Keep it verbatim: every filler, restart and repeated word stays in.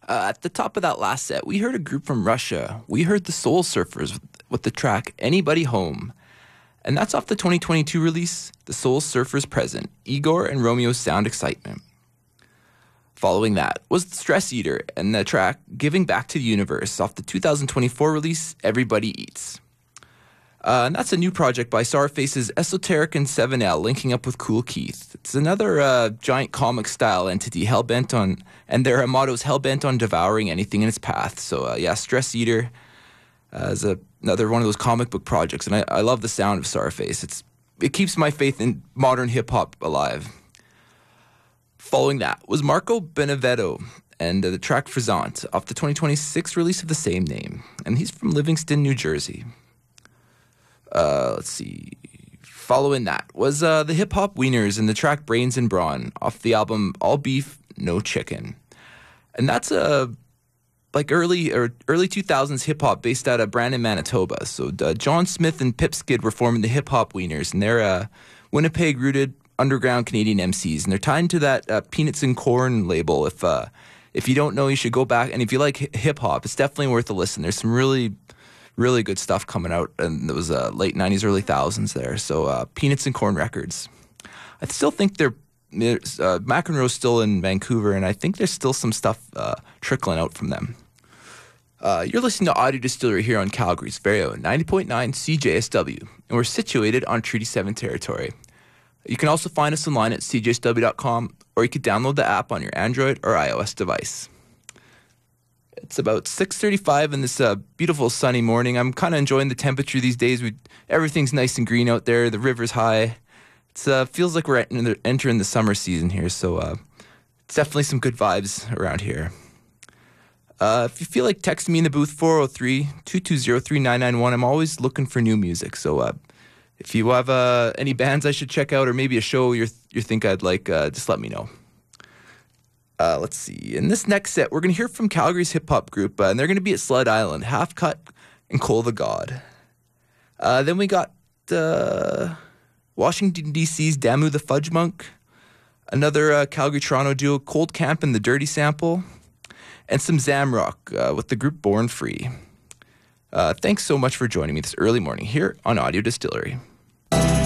Uh, at the top of that last set, we heard a group from Russia. We heard the Soul Surfers with, with the track Anybody Home. And that's off the twenty twenty-two release, The Soul Surfers Present, Igor and Romeo's Sound Excitement. Following that was the Stress Eater and the track Giving Back to the Universe off the two thousand twenty-four release, Everybody Eats. Uh, and that's a new project by Sourface's Esoteric and seven L linking up with Kool Keith. It's another uh, giant comic-style entity hell-bent on, and their motto is hell-bent on devouring anything in its path. So uh, yeah, Stress Eater uh, is a, another one of those comic book projects, and I, I love the sound of Sourface. It's It keeps my faith in modern hip-hop alive. Following that was Marco Benevento and uh, the track Frizzant off the twenty twenty-six release of the same name. And he's from Livingston, New Jersey. Uh, let's see. Following that was uh, the Hip Hop Wieners and the track Brains and Brawn off the album All Beef, No Chicken. And that's a like early or early two thousands hip hop based out of Brandon, Manitoba. So uh, John Smith and Pip Skid were forming the Hip Hop Wieners, and they're uh, Winnipeg rooted underground Canadian M Cs, and they're tied into that uh, Peanuts and Corn label. If uh, if you don't know, you should go back, and if you like hip hop, it's definitely worth a listen. There's some really really good stuff coming out in those uh, late nineties, early thousands there. So uh, Peanuts and Corn Records. I still think they're uh, McEnroe's still in Vancouver, and I think there's still some stuff uh, trickling out from them. Uh, you're listening to Audio Distillery here on Calgary's very own ninety point nine C J S W, and we're situated on Treaty seven territory. You can also find us online at c j s w dot com, or you could download the app on your Android or iOS device. It's about six thirty-five in this uh, beautiful sunny morning. I'm kind of enjoying the temperature these days. We, everything's nice and green out there. The river's high. It uh, feels like we're entering the, entering the summer season here, so uh, it's definitely some good vibes around here. Uh, if you feel like texting me in the booth, four oh three, two two zero, three nine nine one. I'm always looking for new music, so uh, if you have uh, any bands I should check out or maybe a show you you think I'd like, uh, just let me know. Uh, let's see. In this next set, we're going to hear from Calgary's hip-hop group, uh, and they're going to be at Sled Island, Half Cut and Cole the God. Uh, then we got uh, Washington, D C's Damu the Fudge Monk, another uh, Calgary-Toronto duo, Cold Camp and the Dirty Sample, and some Zamrock uh, with the group Born Free. Uh, thanks so much for joining me this early morning here on Audio Distillery.